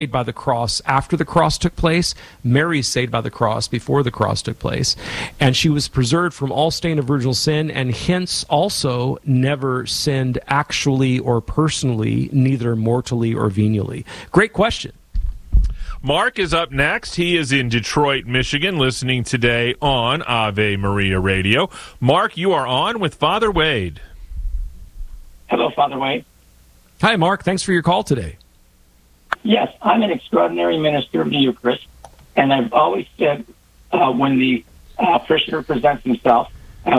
by the cross after the cross took place. Mary's saved by the cross before the cross took place. And she was preserved from all stain of original sin, and hence also never sinned actually or personally, neither mortally or venially. Great question. Mark is up next. He is in Detroit, Michigan, listening today on Ave Maria Radio. Mark, you are on with Father Wade. Hello, Father Wade. Hi, Mark. Thanks for your call today. Yes, I'm an extraordinary minister of the Eucharist, and I've always said when the parishioner presents himself,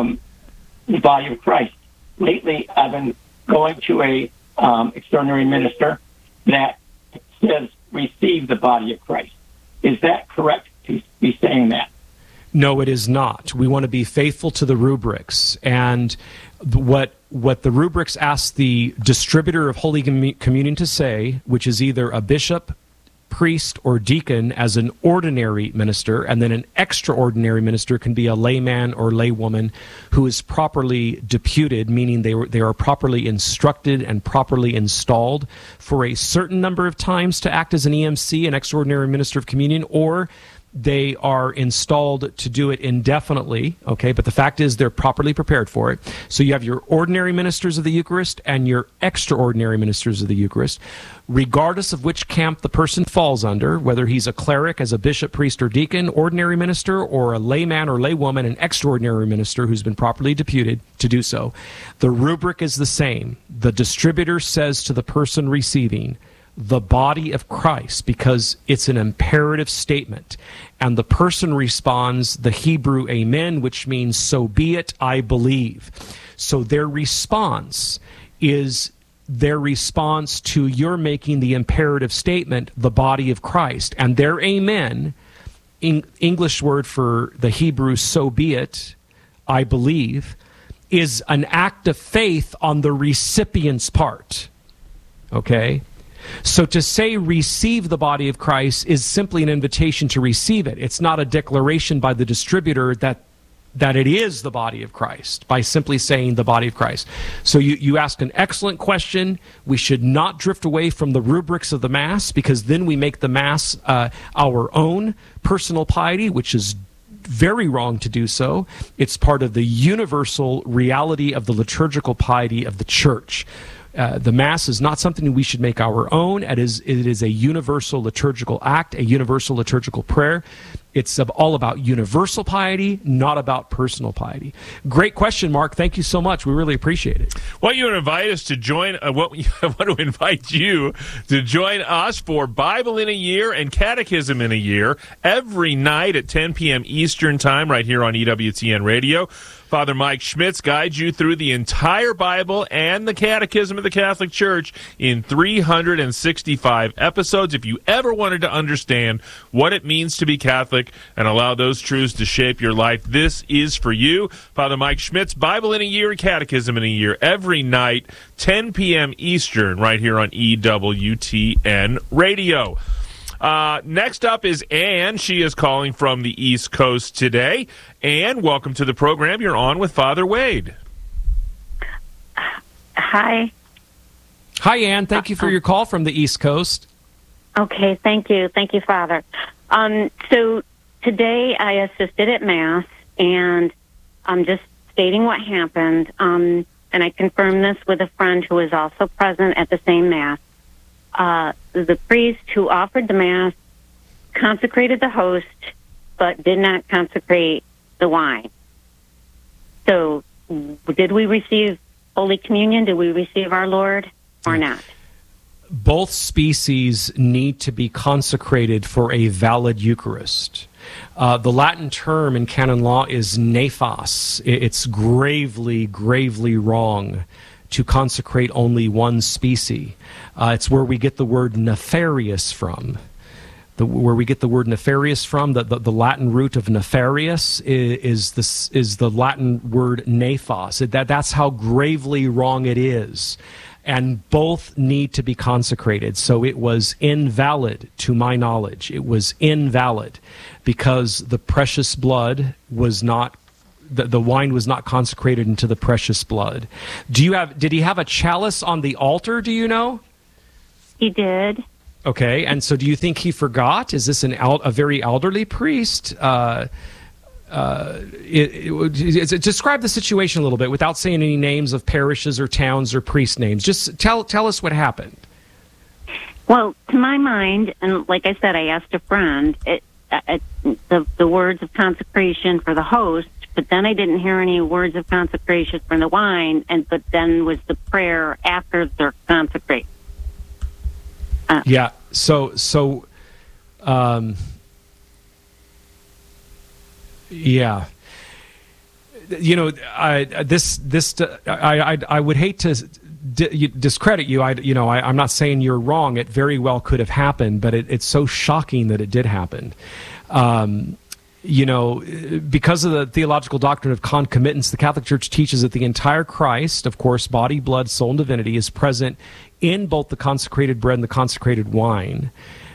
the body of Christ. Lately, I've been going to a extraordinary minister that says, receive the body of Christ. Is that correct to be saying that? No, it is not. We want to be faithful to the rubrics. And what the rubrics ask the distributor of Holy Communion to say, which is either a bishop, priest, or deacon as an ordinary minister, and then an extraordinary minister can be a layman or laywoman who is properly deputed, meaning they are properly instructed and properly installed for a certain number of times to act as an EMC, an extraordinary minister of communion, or they are installed to do it indefinitely, okay? But the fact is they're properly prepared for it. So you have your ordinary ministers of the Eucharist and your extraordinary ministers of the Eucharist. Regardless of which camp the person falls under, whether he's a cleric as a bishop, priest, or deacon, ordinary minister, or a layman or laywoman, an extraordinary minister who's been properly deputed to do so, the rubric is the same. The distributor says to the person receiving, the body of Christ, because it's an imperative statement. And the person responds the Hebrew amen, which means, so be it, I believe. So their response is their response to your making the imperative statement, the body of Christ. And their amen, English word for the Hebrew, so be it, I believe, is an act of faith on the recipient's part. Okay? So to say receive the body of Christ is simply an invitation to receive it. It's not a declaration by the distributor that it is the body of Christ by simply saying the body of Christ. So you ask an excellent question. We should not drift away from the rubrics of the Mass, because then we make the Mass our own personal piety, which is very wrong to do so. It's part of the universal reality of the liturgical piety of the Church. The Mass is not something we should make our own. It is a universal liturgical act, a universal liturgical prayer. It's all about universal piety, not about personal piety. Great question, Mark. Thank you so much. We really appreciate it. Well, you invite us to join. I want to invite you to join us for Bible in a Year and Catechism in a Year every night at 10 p.m. Eastern Time, right here on EWTN Radio. Father Mike Schmitz guides you through the entire Bible and the Catechism of the Catholic Church in 365 episodes. If you ever wanted to understand what it means to be Catholic and allow those truths to shape your life, this is for you. Father Mike Schmitz, Bible in a Year and Catechism in a Year, every night, 10 p.m. Eastern, right here on EWTN Radio. Next up is Ann. She is calling from the East Coast today. Ann, welcome to the program. You're on with Father Wade. Hi. Hi, Ann. Thank you for your call from the East Coast. Okay, thank you. Thank you, Father. So today I assisted at Mass, and I'm just stating what happened, and I confirmed this with a friend who was also present at the same Mass. The priest who offered the Mass consecrated the host, but did not consecrate the wine. So, did we receive Holy Communion? Did we receive our Lord or not? Both species need to be consecrated for a valid Eucharist. The Latin term in canon law is nephas. It's gravely, gravely wrong to consecrate only one species. It's where we get the word nefarious from. The Latin root of nefarious is the Latin word nephos. That's how gravely wrong it is. And both need to be consecrated. So it was invalid, to my knowledge. It was invalid because the precious blood was not, the wine was not consecrated into the precious blood. Did he have a chalice on the altar, do you know? He did. Okay, and so do you think he forgot? Is this a very elderly priest? Describe the situation a little bit without saying any names of parishes or towns or priest names. Just tell us what happened. Well, to my mind, and like I said, I asked a friend, the words of consecration for the host, but then I didn't hear any words of consecration for the wine, but then was the prayer after they're consecrated. Yeah. Yeah. You know, I would hate to discredit you. I'm not saying you're wrong. It very well could have happened, but it's so shocking that it did happen. Because of the theological doctrine of concomitance, the Catholic Church teaches that the entire Christ, of course, body, blood, soul, and divinity, is present in both the consecrated bread and the consecrated wine.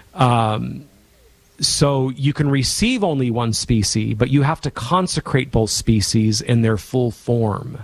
So you can receive only one species, but you have to consecrate both species in their full form.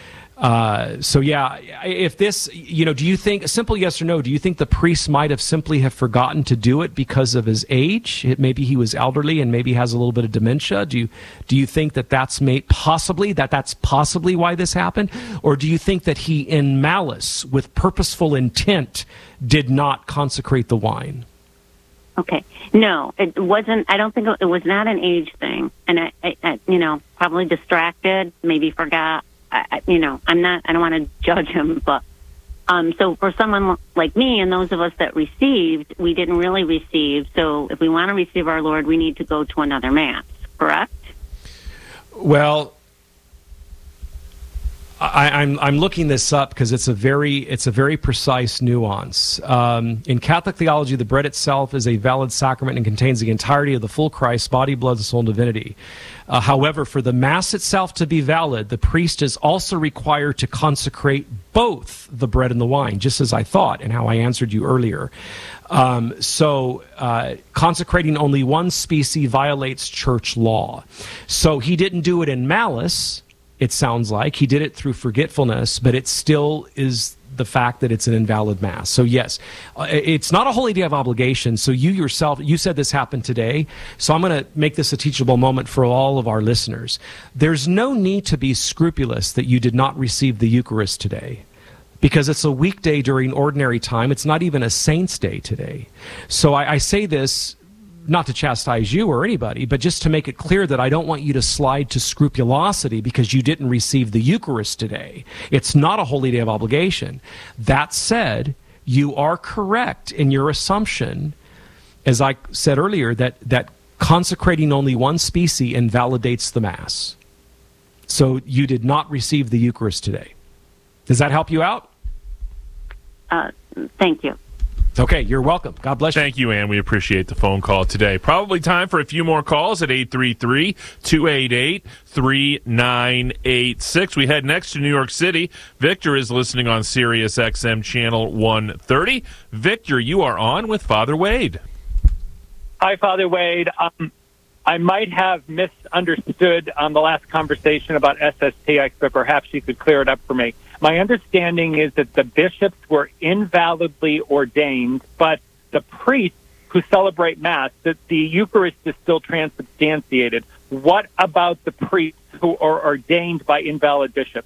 If this, do you think, a simple yes or no, do you think the priest might have simply have forgotten to do it because of his age? Maybe he was elderly and maybe has a little bit of dementia. Do you think that's possibly why this happened? Or do you think that he, in malice, with purposeful intent, did not consecrate the wine? Okay. No, it wasn't. I don't think it was not an age thing. And I probably distracted, maybe forgot. I don't want to judge him, but so for someone like me and those of us that received, we didn't really receive. So if we want to receive our Lord, we need to go to another Mass, correct? Well, I'm looking this up because it's a very precise nuance. In Catholic theology, the bread itself is a valid sacrament and contains the entirety of the full Christ, body, blood, soul, and divinity. However, for the Mass itself to be valid, the priest is also required to consecrate both the bread and the wine, just as I thought and how I answered you earlier. Consecrating only one species violates church law. So he didn't do it in malice. It sounds like he did it through forgetfulness, but it still is the fact that it's an invalid Mass. So yes, it's not a holy day of obligation. So you yourself, you said this happened today. So I'm going to make this a teachable moment for all of our listeners. There's no need to be scrupulous that you did not receive the Eucharist today, because it's a weekday during ordinary time. It's not even a saint's day today. So I say this not to chastise you or anybody, but just to make it clear that I don't want you to slide to scrupulosity because you didn't receive the Eucharist today. It's not a holy day of obligation. That said, you are correct in your assumption, as I said earlier, that consecrating only one species invalidates the Mass. So you did not receive the Eucharist today. Does that help you out? Thank you. Okay, you're welcome. God bless you. Thank you, Ann. We appreciate the phone call today. Probably time for a few more calls at 833-288-3986. We head next to New York City. Victor is listening on Sirius XM Channel 130. Victor, you are on with Father Wade. Hi, Father Wade. I might have misunderstood on the last conversation about SSPX, but perhaps you could clear it up for me. My understanding is that the bishops were invalidly ordained, but the priests who celebrate Mass, that the Eucharist is still transubstantiated. What about the priests who are ordained by invalid bishops?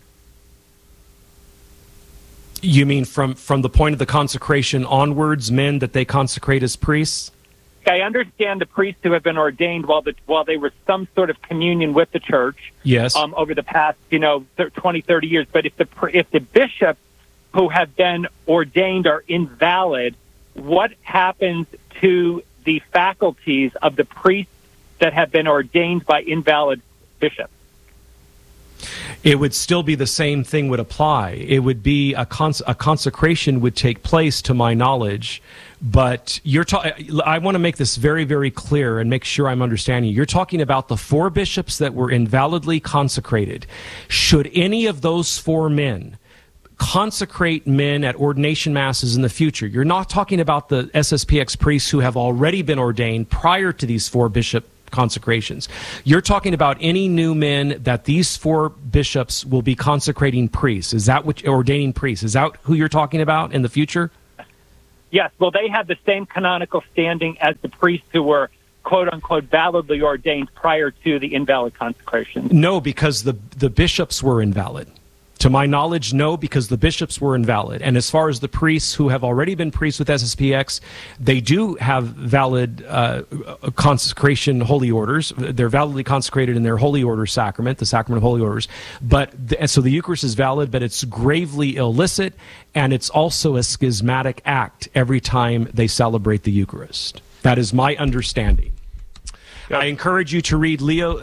You mean from the point of the consecration onwards, men that they consecrate as priests? I understand the priests who have been ordained while they were some sort of communion with the church. Yes. Over the past 20, 30 years. But if the bishops who have been ordained are invalid, what happens to the faculties of the priests that have been ordained by invalid bishops? It would still be the same thing would apply. It would be a consecration would take place, to my knowledge. But I want to make this very, very clear and make sure I'm understanding you. You're talking about the 4 bishops that were invalidly consecrated. Should any of those 4 men consecrate men at ordination masses in the future? You're not talking about the SSPX priests who have already been ordained prior to these 4 bishop consecrations. You're talking about any new men that these 4 bishops will be consecrating priests. Is that what ordaining priests? Is that who you're talking about in the future? Yes, well, they have the same canonical standing as the priests who were, quote-unquote, validly ordained prior to the invalid consecration. No, because the bishops were invalid. To my knowledge, no, because the bishops were invalid. And as far as the priests who have already been priests with SSPX, they do have valid consecration holy orders. They're validly consecrated in their holy order sacrament, the sacrament of holy orders. So the Eucharist is valid, but it's gravely illicit, and it's also a schismatic act every time they celebrate the Eucharist. That is my understanding. I encourage you to read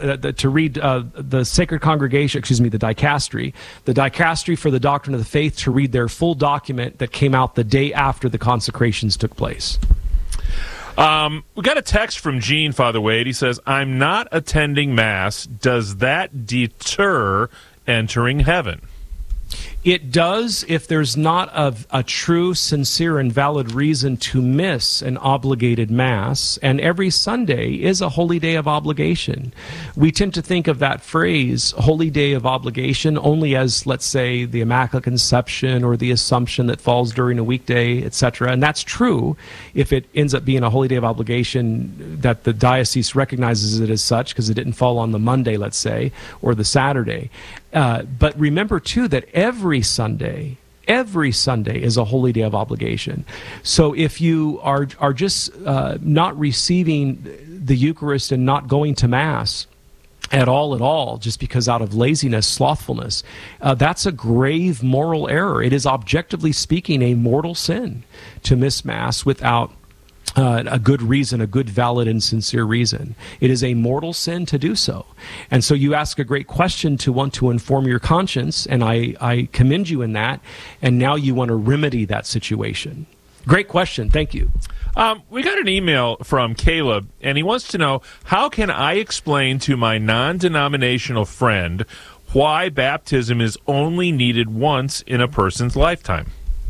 the Sacred Congregation, the Dicastery for the Doctrine of the Faith, to read their full document that came out the day after the consecrations took place. We got a text from Gene, Father Wade. He says, "I'm not attending Mass. Does that deter entering heaven?" It does if there's not a true, sincere, and valid reason to miss an obligated Mass, and every Sunday is a holy day of obligation. We tend to think of that phrase, holy day of obligation, only as, let's say, the Immaculate Conception or the Assumption that falls during a weekday, etc. And that's true if it ends up being a holy day of obligation that the diocese recognizes it as such, because it didn't fall on the Monday, let's say, or the Saturday. But remember, too, that every Sunday is a holy day of obligation. So if you are just not receiving the Eucharist and not going to Mass at all, just because out of laziness, slothfulness, that's a grave moral error. It is, objectively speaking, a mortal sin to miss Mass without a good reason, a good, valid, and sincere reason. It is a mortal sin to do so. And so you ask a great question to want to inform your conscience, and I commend you in that, and now you want to remedy that situation. Great question. Thank you. We got an email from Caleb, and he wants to know, how can I explain to my non-denominational friend why baptism is only needed once in a person's lifetime?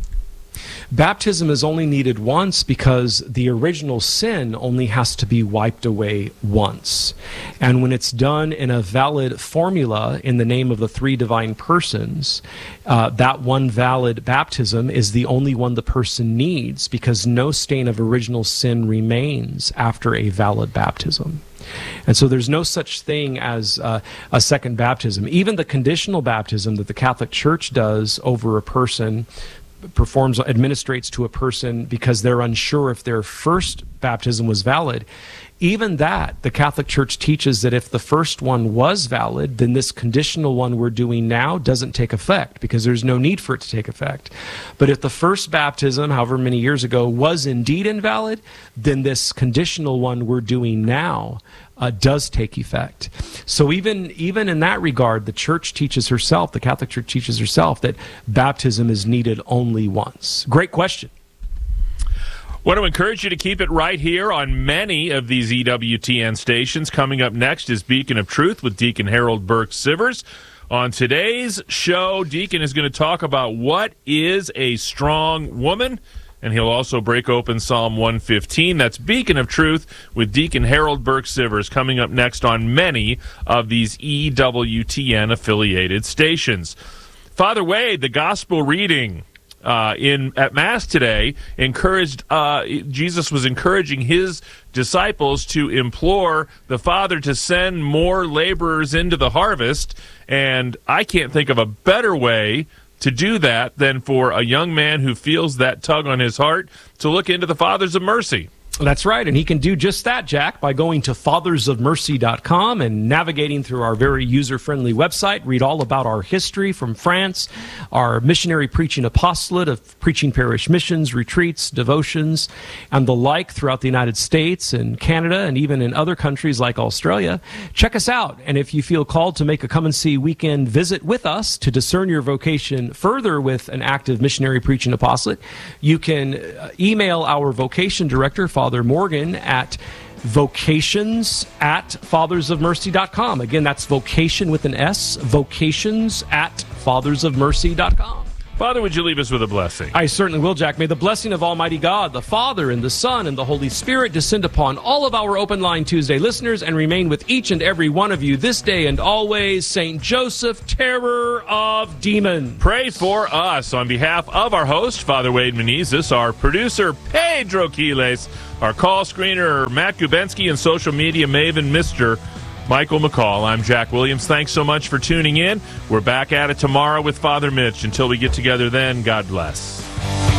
Baptism is only needed once because the original sin only has to be wiped away once. And when it's done in a valid formula in the name of the three divine persons, that one valid baptism is the only one the person needs, because no stain of original sin remains after a valid baptism. And so there's no such thing as a second baptism. Even the conditional baptism that the Catholic Church does over a person, administrates to a person because they're unsure if their first baptism was valid. Even that, the Catholic Church teaches that if the first one was valid, then this conditional one we're doing now doesn't take effect, because there's no need for it to take effect. But if the first baptism, however many years ago, was indeed invalid, then this conditional one we're doing now does take effect. So even in that regard, the Church teaches herself, the Catholic Church teaches herself, that baptism is needed only once. Great question. Want to encourage you to keep it right here on many of these EWTN stations. Coming up next is Beacon of Truth with Deacon Harold Burke-Sivers. On today's show, Deacon is going to talk about what is a strong woman, and he'll also break open Psalm 115. That's Beacon of Truth with Deacon Harold Burke-Sivers, coming up next on many of these EWTN-affiliated stations. Father Wade, the gospel reading at Mass today encouraged, Jesus was encouraging his disciples to implore the Father to send more laborers into the harvest, and I can't think of a better way to do that than for a young man who feels that tug on his heart to look into the Fathers of Mercy. That's right, and he can do just that, Jack, by going to fathersofmercy.com and navigating through our very user-friendly website. Read all about our history from France, our missionary preaching apostolate of preaching parish missions, retreats, devotions, and the like throughout the United States and Canada and even in other countries like Australia. Check us out, and if you feel called to make a come-and-see weekend visit with us to discern your vocation further with an active missionary preaching apostolate, you can email our vocation director, Father Morgan, at vocations@fathersofmercy.com. Again, that's vocation with an S, vocations@fathersofmercy.com. Father, would you leave us with a blessing? I certainly will, Jack. May the blessing of Almighty God, the Father, and the Son, and the Holy Spirit descend upon all of our Open Line Tuesday listeners and remain with each and every one of you this day and always. St. Joseph, terror of demons. Pray for us. On behalf of our host, Father Wade Menezes, our producer, Pedro Quiles, our call screener, Matt Gubensky, and social media maven, Mr. Michael McCall. I'm Jack Williams. Thanks so much for tuning in. We're back at it tomorrow with Father Mitch. Until we get together then, God bless.